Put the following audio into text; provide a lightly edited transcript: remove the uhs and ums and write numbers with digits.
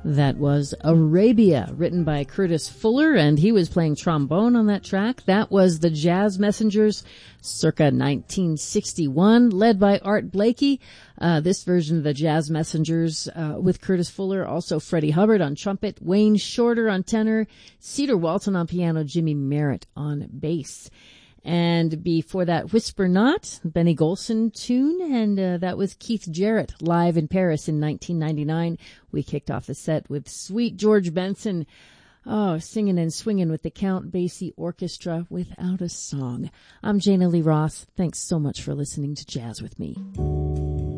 That was Arabia, written by Curtis Fuller, and he was playing trombone on that track. That was the Jazz Messengers, circa 1961, led by Art Blakey. This version of the Jazz Messengers with Curtis Fuller, also Freddie Hubbard on trumpet, Wayne Shorter on tenor, Cedar Walton on piano, Jimmy Merritt on bass. And before that, Whisper Not, Benny Golson tune, and that was Keith Jarrett live in Paris in 1999. We kicked off the set with Sweet George Benson, singing and swinging with the Count Basie Orchestra without a song. I'm Jana Lee Ross. Thanks so much for listening to Jazz with Me.